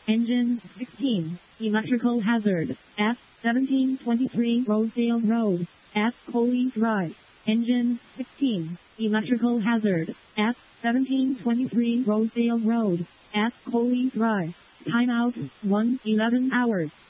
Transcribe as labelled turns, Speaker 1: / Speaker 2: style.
Speaker 1: Engine 16. Electrical hazard. F 1723 Rosedale Road. F Coley Drive. Engine 16. Electrical hazard. F 1723 Rosedale Road. F Coley Drive. Timeout 1:11 hours.